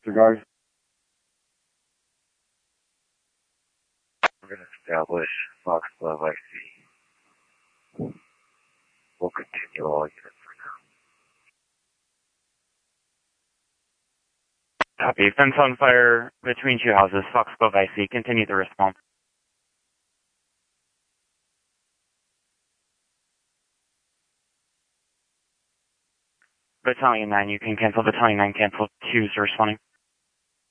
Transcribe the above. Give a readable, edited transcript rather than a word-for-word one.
Disregard. We're going to establish Foxglove IC. We'll continue all units for now. Copy. Fence on fire between two houses. Foxglove IC. Continue the response. Battalion 9, you can cancel. Battalion 9 cancel. 2's responding.